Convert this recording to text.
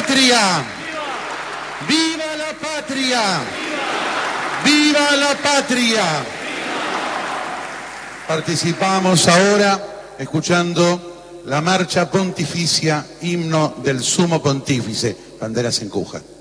patria! ¡Viva la patria! ¡Viva la patria! Participamos ahora escuchando la marcha pontificia, himno del sumo pontífice, banderas en Cuja.